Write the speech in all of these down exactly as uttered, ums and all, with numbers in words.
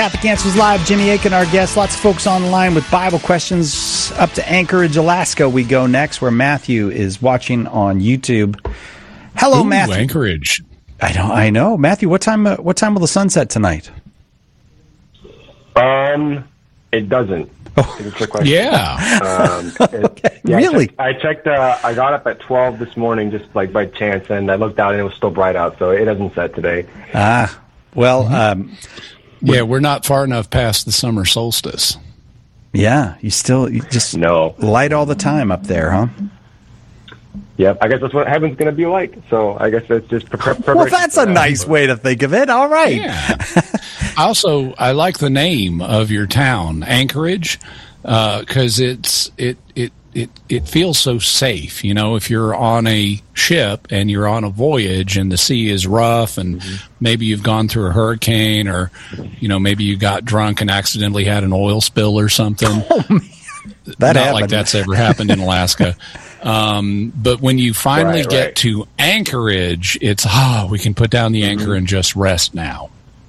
Catholic Answers Live, Jimmy Akin, our guest. Lots of folks on the line with Bible questions. Up to Anchorage, Alaska we go next, where Matthew is watching on YouTube. Hello, Ooh, Matthew. Anchorage. I know, I know. Matthew, what time uh, What time will the sun set tonight? Um, it doesn't. Oh. It's a trick question. Yeah. Um, it, Okay, yeah, really? I checked, I, checked uh, I got up at twelve this morning just like by chance, and I looked out and it was still bright out, so it doesn't set today. Ah, well, um, Yeah, we're not far enough past the summer solstice. yeah, you still you just No. light all the time up there, huh? Yep, I guess that's what heaven's going to be like, so I guess that's just pre- preparation. Well, that's a nice way to think of it. All right. Yeah. Also, I like the name of your town, Anchorage, because it's it it it it feels so safe. You know, if you're on a ship and you're on a voyage and the sea is rough, and mm-hmm. maybe you've gone through a hurricane, or you know, maybe you got drunk and accidentally had an oil spill or something. Oh, man. That Not happened. like that's ever happened in Alaska. Um, but when you finally Right, get right. to Anchorage, it's, ah, we can put down the anchor Mm-hmm. and just rest now.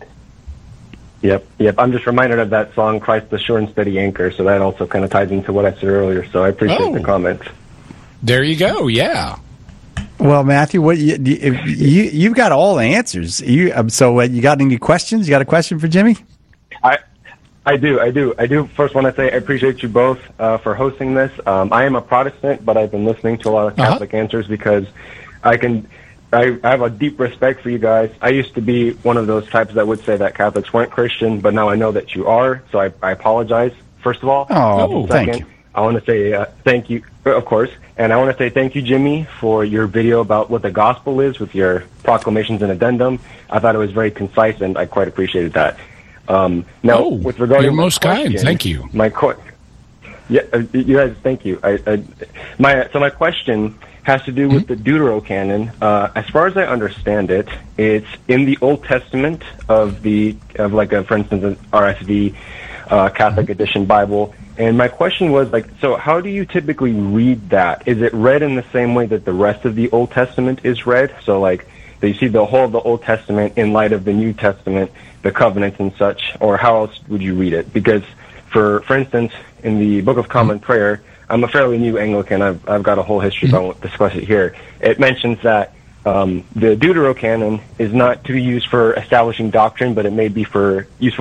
Yep, yep. I'm just reminded of that song, Christ the Sure and Steady Anchor, so that also kind of ties into what I said earlier, so I appreciate Oh. the comments. There you go. Yeah. Well, Matthew, what you you you- you've got all the answers. You um, so uh, you got any questions? You got a question for Jimmy? I I do, I do, I do. First want to say I appreciate you both uh, for hosting this. Um, I am a Protestant, but I've been listening to a lot of Uh-huh. Catholic answers because I can. I, I have a deep respect for you guys. I used to be one of those types that would say that Catholics weren't Christian, but now I know that you are, so I, I apologize, first of all. Oh, And thank second, you. I want to say uh, thank you, of course, and I want to say thank you, Jimmy, for your video about what the gospel is with your proclamations and addendum. I thought it was very concise, and I quite appreciated that. Um, now, Oh, with regard you're to my most kind. question, Thank you. My qu- yeah, uh, you guys, thank you. I, I, my so my question has to do with the Deuterocanon. Uh, as far as I understand it, it's in the Old Testament of the of like a, for instance, an R S V uh, Catholic Edition Bible. And my question was like, so how do you typically read that? Is it read in the same way that the rest of the Old Testament is read? So like, do you see the whole of the Old Testament in light of the New Testament, the covenants and such, or how else would you read it? Because, for for instance, in the Book of Common Prayer, I'm a fairly new Anglican. I've I've got a whole history, but I won't discuss it here. It mentions that um, the Deuterocanon is not to be used for establishing doctrine, but it may be for useful